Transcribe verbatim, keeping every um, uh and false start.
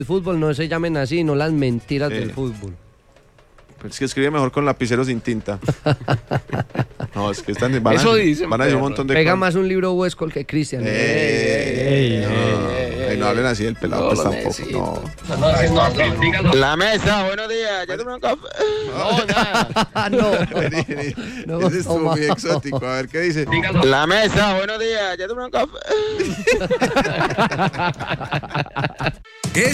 El fútbol no se llamen así, no las mentiras Sí. del fútbol. Pero es que escribe mejor con lapicero sin tinta. No, es que están, van, Eso a, dicen, van a decir un perro. montón de Pega cosas. más un libro Huescol que Cristian. Ey, Ey, no, ey, ay, no hablen así del pelado, pues No, tampoco. No. La mesa, buenos días. ¿Ya tomó un café? No, nada. no. Vení, vení. No, Ese estuvo toma. muy exótico. A ver qué dice. La mesa, buenos días. ¿Ya tomó un café?